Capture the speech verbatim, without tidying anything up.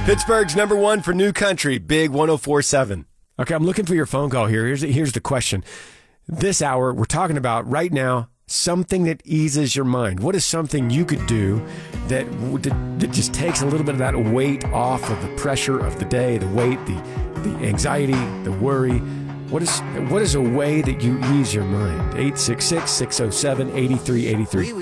Pittsburgh's number one for new country, Big one oh four point seven. Okay, I'm looking for your phone call here. Here's the, here's the question. This hour, we're talking about right now something that eases your mind. What is something you could do that, that just takes a little bit of that weight off of the pressure of the day, the weight, the, the anxiety, the worry? What is what is a way that you ease your mind? eight six six, six oh seven, eight three eight three.